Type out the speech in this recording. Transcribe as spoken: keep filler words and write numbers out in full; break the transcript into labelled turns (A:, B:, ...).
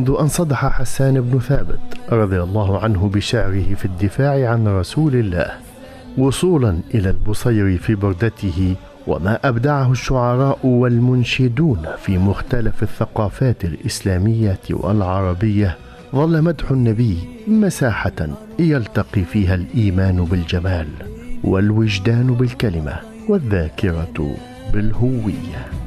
A: منذ أن صدح حسان بن ثابت رضي الله عنه بشعره في الدفاع عن رسول الله، وصولا إلى البصير في بردته: وما أبدعه الشعراء والمنشدون في مختلف الثقافات الإسلامية والعربية، ظل مدح النبي مساحة يلتقي فيها الإيمان بالجمال والوجدان بالكلمة والذاكرة بالهوية.